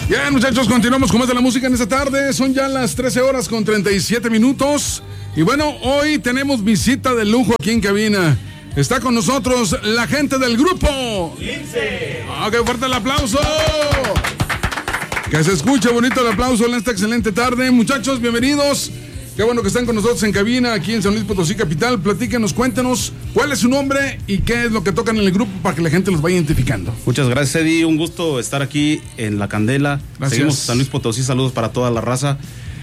Bien, muchachos, continuamos con más de la música en esta tarde. Son ya las 13 horas con 37 minutos. Y bueno, hoy tenemos visita de lujo aquí en cabina. Está con nosotros la gente del grupo Lince. ¡Qué fuerte el aplauso! Que se escuche bonito el aplauso en esta excelente tarde. Muchachos, bienvenidos. Qué bueno que están con nosotros en cabina aquí en San Luis Potosí Capital. Platíquenos, cuéntenos cuál es su nombre y qué es lo que tocan en el grupo para que la gente los vaya identificando. Muchas gracias, Eddie. Un gusto estar aquí en La Candela. Gracias. Seguimos San Luis Potosí. Saludos para toda la raza.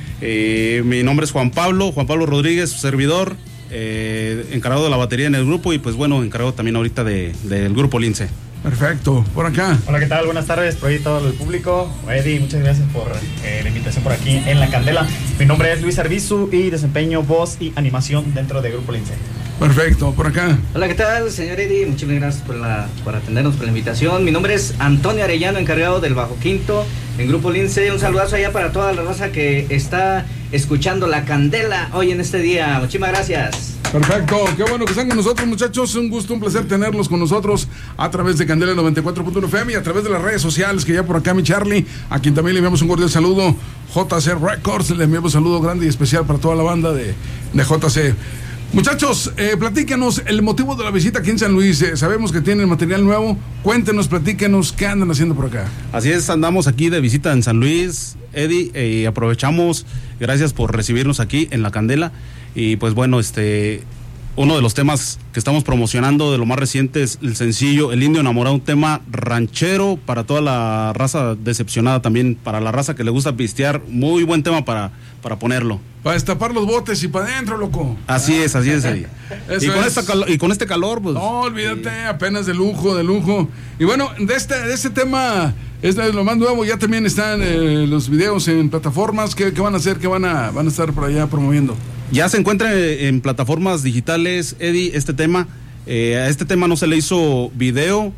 Mi nombre es Juan Pablo Rodríguez, servidor, encargado de la batería en el grupo y pues bueno, encargado también ahorita del grupo Lince. Perfecto, por acá. Hola, ¿qué tal? Buenas tardes, por ahí todo el público. Eddie, muchas gracias por la invitación por aquí en La Candela. Mi nombre es Luis Arbizu y desempeño voz y animación dentro del grupo Lince. Perfecto, por acá. Hola, ¿qué tal, señor Eddie? Muchas gracias por atendernos, por la invitación. Mi nombre es Antonio Arellano, encargado del bajo quinto en Grupo Lince. Un saludazo allá para toda la raza que está escuchando La Candela hoy en este día. Muchísimas gracias. Perfecto, qué bueno que están con nosotros, muchachos. Un gusto, un placer tenerlos con nosotros a través de Candela 94.1 FM y a través de las redes sociales, que ya por acá mi Charlie, a quien también le enviamos un cordial saludo. JC Records, le enviamos un saludo grande y especial para toda la banda de JC. Muchachos, platíquenos el motivo de la visita aquí en San Luis. Sabemos que tienen material nuevo. Cuéntenos, platíquenos qué andan haciendo por acá. Así es, andamos aquí de visita en San Luis, Eddie, y aprovechamos, gracias por recibirnos aquí en La Candela. Y pues bueno, uno de los temas que estamos promocionando de lo más reciente es el sencillo El Indio Enamorado, un tema ranchero para toda la raza decepcionada, también para la raza que le gusta pistear. Muy buen tema para ponerlo. Para destapar los botes y para adentro, loco. Así es, Eddie. Y con este calor, pues. No, olvídate, apenas de lujo. Y bueno, de este tema, este es lo más nuevo. Ya también están los videos en plataformas. ¿Qué van a hacer? ¿Qué van a estar por allá promoviendo? Ya se encuentra en plataformas digitales, Eddie, este tema. A este tema no se le hizo video,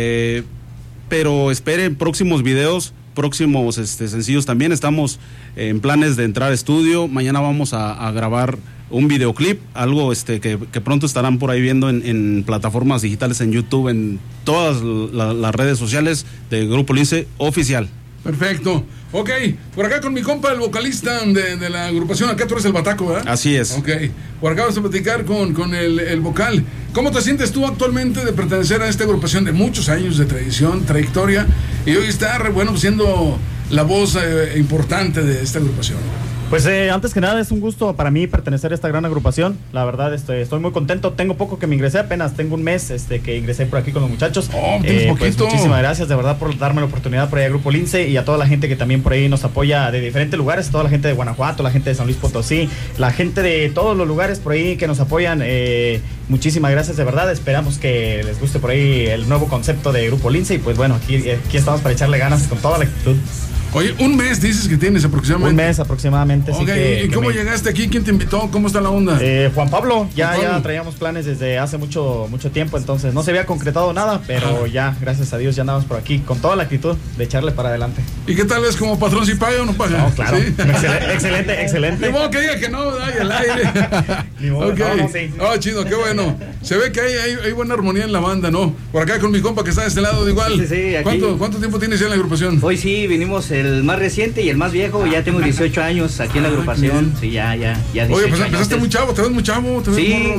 pero esperen próximos videos, próximos sencillos también. Estamos en planes de entrar a estudio. Mañana vamos a grabar un videoclip, algo que pronto estarán por ahí viendo en plataformas digitales, en YouTube, en todas las redes sociales del Grupo Lince Oficial. Perfecto. Ok, por acá con mi compa, el vocalista de la agrupación. Acá tú eres el bataco, ¿verdad? Así es. Ok, por acá vamos a platicar con el vocal. ¿Cómo te sientes tú actualmente de pertenecer a esta agrupación de muchos años de tradición, trayectoria, y hoy estar, bueno, siendo la voz importante de esta agrupación? Pues antes que nada es un gusto para mí pertenecer a esta gran agrupación. La verdad estoy muy contento. Tengo poco que me ingresé, apenas tengo un mes que ingresé por aquí con los muchachos. Pues muchísimas gracias de verdad por darme la oportunidad por ahí a Grupo Lince y a toda la gente que también por ahí nos apoya de diferentes lugares, toda la gente de Guanajuato, la gente de San Luis Potosí, la gente de todos los lugares por ahí que nos apoyan. Muchísimas gracias de verdad. Esperamos que les guste por ahí el nuevo concepto de Grupo Lince y pues bueno, aquí estamos para echarle ganas con toda la actitud. Oye, un mes dices que tienes aproximadamente. Un mes aproximadamente. Ok, sí. ¿Y cómo llegaste aquí? ¿Quién te invitó? ¿Cómo está la onda? Juan Pablo, ya traíamos planes desde hace mucho tiempo, entonces no se había concretado nada, pero ya, gracias a Dios, ya andamos por aquí con toda la actitud de echarle para adelante. ¿Y qué tal es como patrón, si paga o no paga? No, claro. ¿Sí? Excelente. Ni modo que diga que no, ay, el aire. Ni modo, okay. No, sí. Oh, chido, qué bueno. Se ve que hay buena armonía en la banda, ¿no? Por acá con mi compa que está de este lado, de igual. Sí, aquí. ¿Cuánto tiempo tienes ya en la agrupación? Hoy sí, vinimos el más reciente y el más viejo. Ya tengo 18 años aquí en la agrupación. Sí, ya 18. Oye, pues empezaste muy chavo, te ves muy chavo. Sí,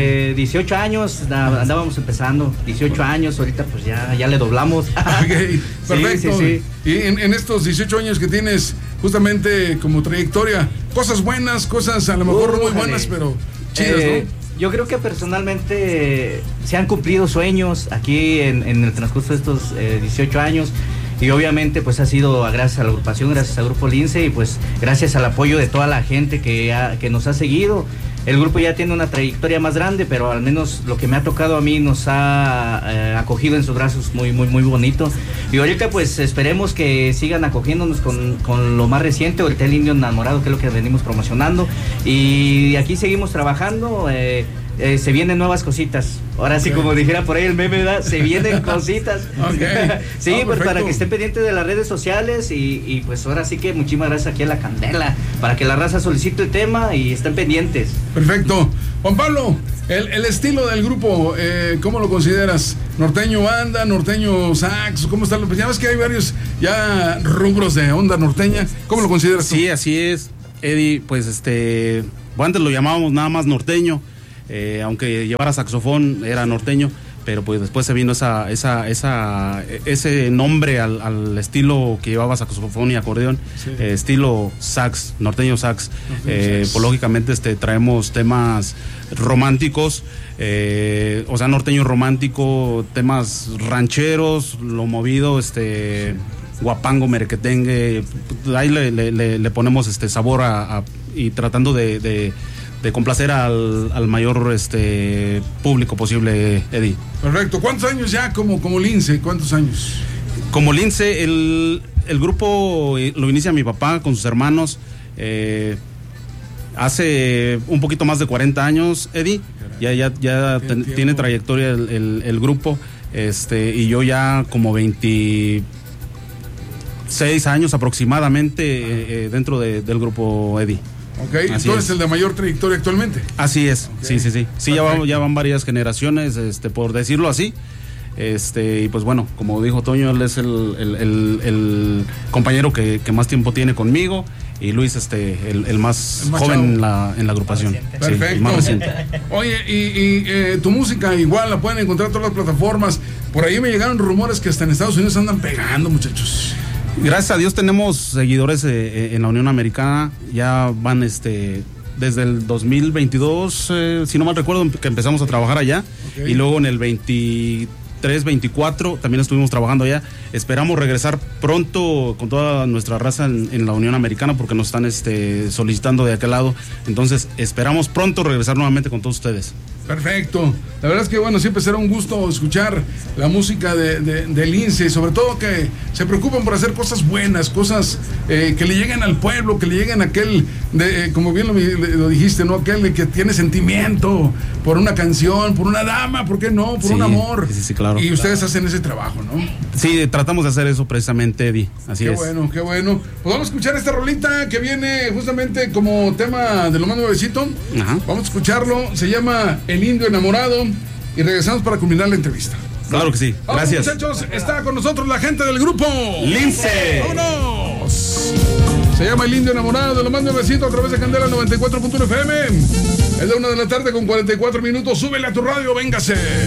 18 años, andábamos empezando. 18 años, ahorita pues ya le doblamos. Ok, perfecto. Sí. Y en estos 18 años que tienes, justamente como trayectoria, cosas buenas, cosas a lo mejor no muy buenas, pero chidas, ¿no? Yo creo que personalmente se han cumplido sueños aquí en el transcurso de estos 18 años. Y obviamente pues ha sido gracias a la agrupación, gracias al Grupo Lince y pues gracias al apoyo de toda la gente que nos ha seguido. El grupo ya tiene una trayectoria más grande, pero al menos lo que me ha tocado a mí nos ha acogido en sus brazos muy bonito. Y ahorita pues esperemos que sigan acogiéndonos con lo más reciente, ahorita El Indio Enamorado, que es lo que venimos promocionando. Y aquí seguimos trabajando. Se vienen nuevas cositas. Ahora sí, como dijera por ahí el meme, ¿verdad? Se vienen cositas. Sí, pues para que estén pendientes de las redes sociales y pues ahora sí que muchísimas gracias aquí a La Candela, para que la raza solicite el tema y estén pendientes. Perfecto. Juan Pablo, El estilo del grupo, ¿cómo lo consideras? ¿Norteño banda, norteño sax? ¿Cómo está? Pues ya ves que hay varios ya rubros de onda norteña. ¿Cómo lo consideras tú? Sí, así es, Eddie. Pues antes lo llamábamos nada más norteño, aunque llevara saxofón era norteño, pero pues después se vino ese nombre al estilo que llevaba saxofón y acordeón, sí. Estilo sax, norteño sax. Pues lógicamente traemos temas románticos, o sea, norteño romántico, temas rancheros, lo movido, guapango, merequetengue, ahí le ponemos sabor y tratando de complacer al mayor público posible, Eddie. Perfecto. ¿Cuántos años ya como Lince? ¿Cuántos años? Como Lince, el grupo lo inicia mi papá con sus hermanos hace un poquito más de 40 años, Eddie. Ya tiene trayectoria el grupo, y yo ya como 26 años aproximadamente dentro del grupo, Eddie. Ok, entonces eres el de mayor trayectoria actualmente. Así es, okay. Sí. Sí, ya van varias generaciones, por decirlo así. Y pues bueno, como dijo Toño, él es el compañero que más tiempo tiene conmigo, y Luis, el más joven en la agrupación. Perfecto. Sí, el más reciente. Oye, y tu música igual la pueden encontrar en todas las plataformas. Por ahí me llegaron rumores que hasta en Estados Unidos andan pegando, muchachos. Gracias a Dios tenemos seguidores en la Unión Americana. Ya van desde el 2022, si no mal recuerdo, que empezamos a trabajar allá. Okay. Y luego en el 23, 24 también estuvimos trabajando allá. Esperamos regresar pronto con toda nuestra raza en la Unión Americana, porque nos están solicitando de aquel lado. Entonces esperamos pronto regresar nuevamente con todos ustedes. Perfecto. La verdad es que bueno, siempre será un gusto escuchar la música de Lince, sobre todo que se preocupan por hacer cosas buenas, cosas que le lleguen al pueblo, que le lleguen a aquel, como bien lo dijiste, ¿no? Aquel que tiene sentimiento por una canción, por una dama, ¿por qué no? Por un amor. Sí, claro. Y ustedes hacen ese trabajo, ¿no? Sí, tratamos de hacer eso precisamente, Eddie. Así es. Qué bueno. Pues vamos a escuchar esta rolita que viene justamente como tema de lo más nuevecito. Ajá. Vamos a escucharlo. Se llama El Indio Enamorado y regresamos para culminar la entrevista. Claro que sí. Gracias. Vamos, muchachos, está con nosotros la gente del grupo Lince. ¡Vámonos! Se llama El Indio Enamorado, de lo más nuevecito a través de Candela 94.1 FM. Es de 1 de la tarde con 44 minutos. Súbele a tu radio, véngase.